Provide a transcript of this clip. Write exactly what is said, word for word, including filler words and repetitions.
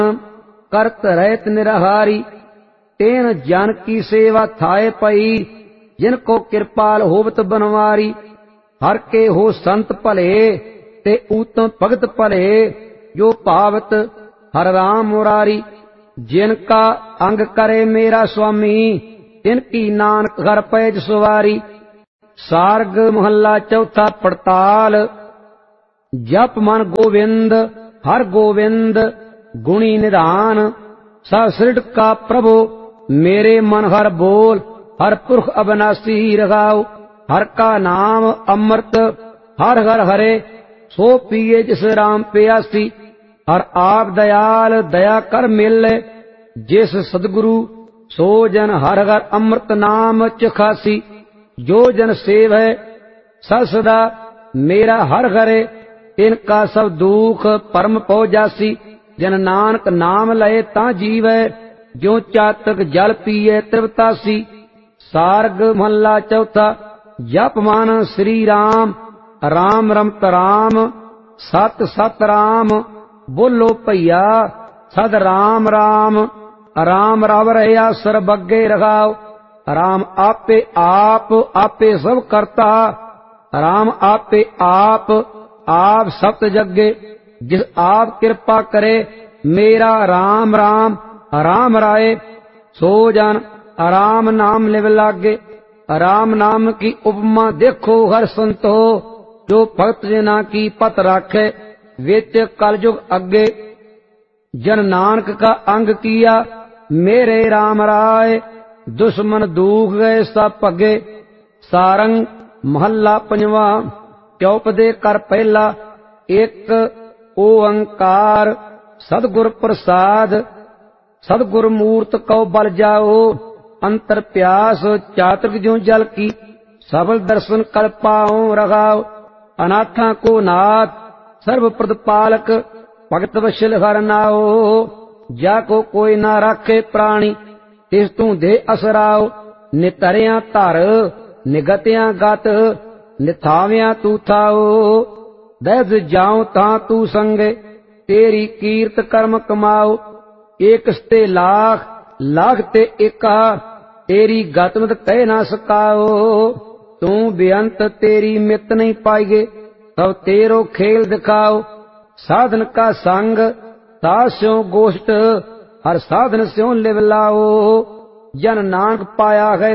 करत रहत निरहारी। तेन जन की सेवा थाए पई, जिनको कृपाल होवत बनवारी। हर के हो संत भले, ते ऊतम भगत भले, जो पावत हर राम मुरारी। जिनका अंग करे मेरा स्वामी, तिनकी नानक घर पैज सवारी। सार्ग महला चौथा पड़ताल। जप मन गोविंद हर गोविंद, गुणी निधान ससृड का प्रभु। मेरे मन हर बोल, हर पुरख अविनाशी रघाओ। हर का नाम अमृत, हर हर हरे, सो पिए जिस राम प्यासी। हर आप दयाल दया कर मिले, जिस सदगुरु सो जन हर हर अमृत नाम चखासी। जो जन सेव है सदा मेरा हर हरे, इनका सब दुख परम पौ जासी। जन नानक नाम लए ता जीवै, जो चातक जल पिए तृप्तासी। सार्ग महला चौथा। जप मन श्री राम, राम रमत राम, सत सत राम। बोलो भैया सद राम राम, राम रव रहा सरबगे रखाओ। राम आपे आप आपे सब करता, राम आपे आप आप सप्त जगे। जिस आप कृपा करे मेरा राम राम, राम राय सो जन राम नाम लिव लागे। राम नाम की उपमा देखो हर संतो, जो भगत जना की पत राखे। विच कलयुग अगे, जन नानक का अंग किया मेरे राम राय। दुश्मन दूख गए सब भगे। सारंग महला पंजवा। चौपदे कर पहला। एक ओंकार सदगुर प्रसाद, सदगुर मूर्त कौ बल जाओ। अंतर प्यास चातक ज्यों जल की, सबल दर्शन कर पाओ रगाओ। अनाथा को नाथ सर्व प्रदपालक, भगत वशल हर नाओ। जाको कोई ना राखे प्राणी, तिस तू दे असराओ। नितरिया धर निगतिया गत, निथाव्या तू थाओ। दस जाऊं ता तू संगे, तेरी कीर्त कर्म कमाओ। एक स्ते लाख लाख ते एका, तेरी गतमत कह ना सकाओ। तू बेअंत तेरी मित नहीं पाइगे, तब तेरो खेल दिखाओ। साधन का संग तास्यों गोष्ठ, हर साधन स्यों लिव लाओ। जन नानक पाया है